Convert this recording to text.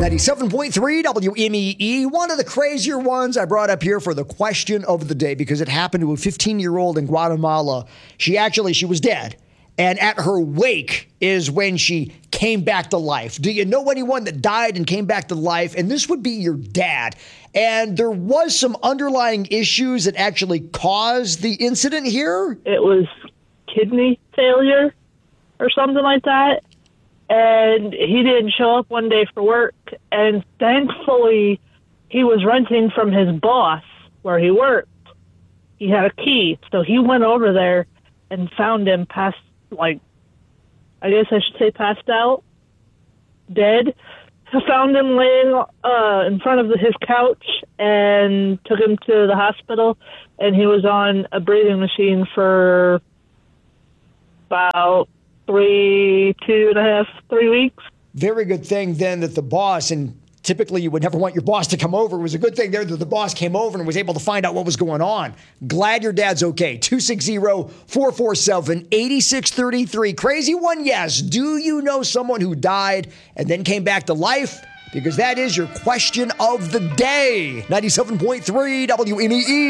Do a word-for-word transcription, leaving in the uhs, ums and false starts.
ninety-seven point three W M E E, one of the crazier ones I brought up here for the question of the day because it happened to a fifteen-year-old in Guatemala. She actually, she was dead. And at her wake is when she came back to life. Do you know anyone that died and came back to life? And this would be your dad. And there was some underlying issues that actually caused the incident here. It was kidney failure or something like that. And he didn't show up one day for work. And thankfully, he was renting from his boss where he worked. He had a key. So he went over there and found him passed, like, I guess I should say passed out, dead. I found him laying uh, in front of the, his couch and took him to the hospital. And he was on a breathing machine for about three, two and a half, three weeks. Very good thing then that the boss, and typically you would never want your boss to come over. It was a good thing there that the boss came over and was able to find out what was going on. Glad your dad's okay. two six zero, four four seven, eight six three three. Crazy one, yes. Do you know someone who died and then came back to life? Because that is your question of the day. ninety-seven point three W M E E.